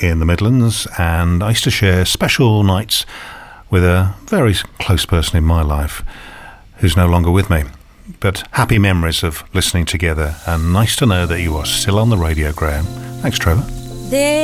in the Midlands, and I used to share special nights with a very close person in my life who's no longer with me. But happy memories of listening together, and nice to know that you are still on the radio, Graham. Thanks, Trevor.